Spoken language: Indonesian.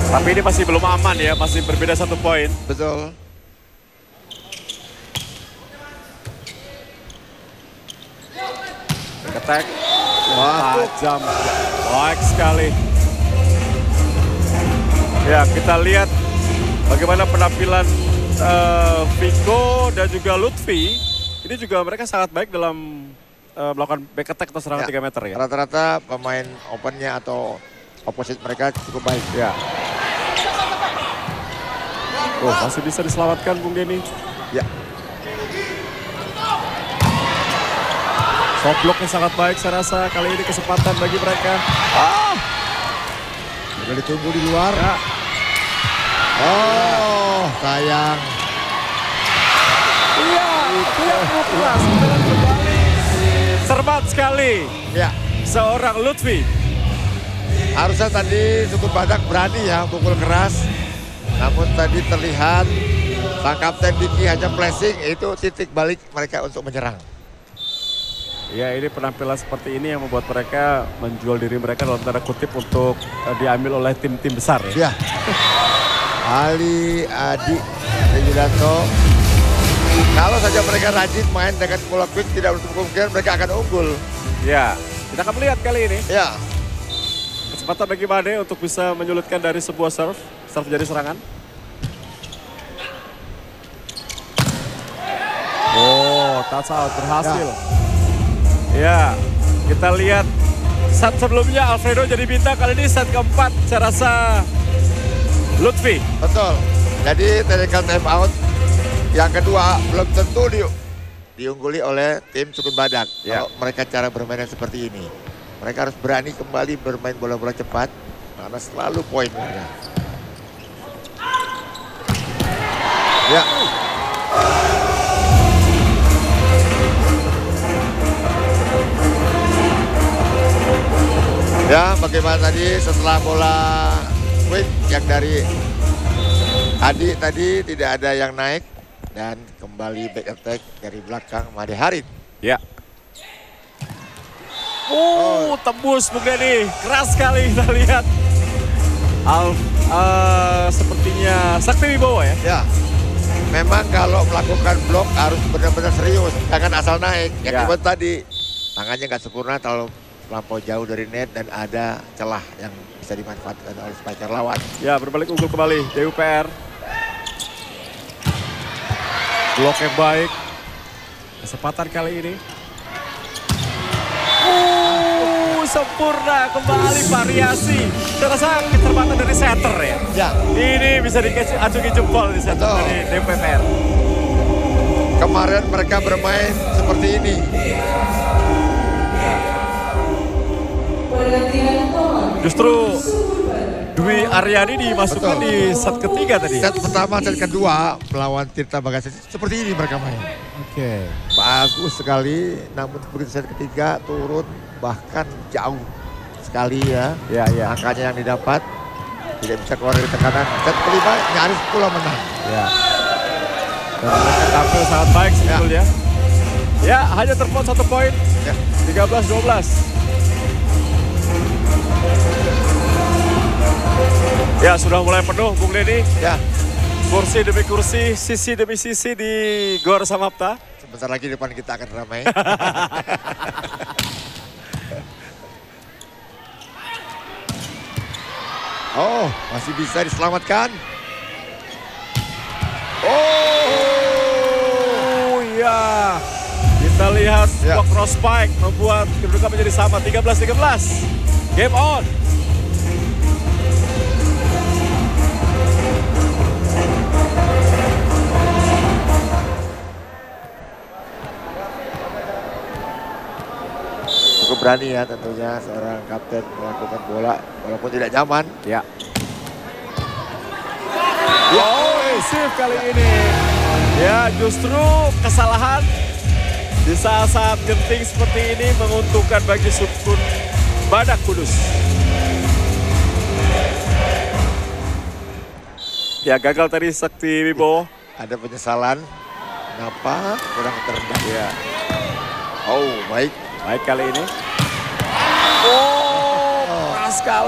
Tapi ini masih belum aman ya, masih berbeda 1 poin. Betul. Attack. Tajam. Baik sekali. Ya, kita lihat bagaimana penampilan Vico dan juga Lutfi. Ini juga mereka sangat baik dalam melakukan back attack atau serangan 3 meter ya. Rata-rata pemain opennya atau opposite mereka cukup baik. Ya. Oh, masih bisa diselamatkan Bung Denny. Ya. Shot blocknya sangat baik saya rasa. Kali ini kesempatan bagi mereka. Udah ditunggu di luar. Ya. Oh, sayang. Iya, tidak keras. Dengan kembali. Serbat sekali. Ya. Seorang Lutfi. Harusnya tadi Sukun Badak berani ya pukul keras. Namun tadi terlihat sang kapten Diki hanya flashing, itu titik balik mereka untuk menyerang. Ya, ini penampilan seperti ini yang membuat mereka menjual diri mereka dalam tanda kutip untuk diambil oleh tim-tim besar ya. Ya. Ali, Adi, Yudanto. Kalau saja mereka rajin main dengan bola quick, tidak untuk kemungkinan mereka akan unggul. Ya, kita akan melihat kali ini. Ya. Kesempatan bagi Made untuk bisa menyulitkan dari sebuah serve jadi serangan. Oh, touch out berhasil. Ya, kita lihat set sebelumnya Alfredo jadi bintang, kali ini set keempat saya rasa Lutfi. Betul. Jadi technical time out yang kedua belum tentu diungguli oleh tim Sukun Badak. Ya. Kalau mereka cara bermainnya seperti ini. Mereka harus berani kembali bermain bola-bola cepat karena selalu poin mereka. Ya. Ya, bagaimana tadi setelah bola quick yang dari Adi tadi tidak ada yang naik dan kembali back attack dari belakang Made Harit. Ya. Tembus Bung Denny, keras sekali kita lihat. Sepertinya Sakti Wibowo ya. Ya, memang kalau melakukan blok harus benar-benar serius, jangan asal naik. Yang dibuat tadi tangannya nggak sempurna, terlalu melampau jauh dari net dan ada celah yang bisa dimanfaatkan oleh spiker lawan. Ya, berbalik unggul kembali DUPR. Bloknya baik. Kesempatan kali ini. Sempurna kembali variasi. Saya rasa kecermatan dari setter ya. Ya. Ini bisa diacungi jempol di setter dari DUPR. Kemarin mereka bermain seperti ini. Justru Dwi Aryani dimasukkan di set ketiga tadi. Set pertama, set kedua melawan Tirta Bagasi seperti ini mereka main. Oke. Bagus sekali, namun begitu set ketiga turun bahkan jauh sekali ya. Ya. Angkanya yang didapat tidak bisa keluar dari tekanan. Set kelima nyaris pula menang. Ya. Dan mereka tampil sangat baik sebetulnya. Ya, hanya terpaut 1 poin. Ya. 13-12. Ya, sudah mulai penuh Bung Denny. Ya. Kursi demi kursi, sisi demi sisi di Gor Samapta. Sebentar lagi depan kita akan ramai. Oh, masih bisa diselamatkan. Oh ya, kita lihat sebuah cross spike membuat kedudukan menjadi sama 13-13. Game on. Cukup berani ya tentunya seorang kapten melakukan bola walaupun tidak nyaman. Ya. Save kali ini. Ya, justru kesalahan di saat-saat genting seperti ini menguntungkan bagi Sukun Badak Kudus. Ya, gagal tadi Sakti Wibowo. Ada penyesalan. Kenapa kurang terendah ya. Oh, baik. Baik kali ini. Oh, keras sekali.